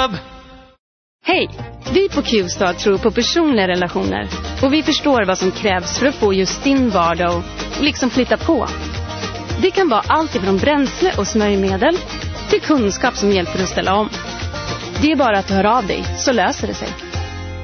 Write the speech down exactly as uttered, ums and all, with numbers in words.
Club. Hej! Vi på Q-star tror på personliga relationer. Och vi förstår vad som krävs för att få just din vardag och liksom flytta på. Det kan vara allt ifrån bränsle och smörjmedel till kunskap som hjälper att ställa om. Det är bara att höra av dig, så löser det sig.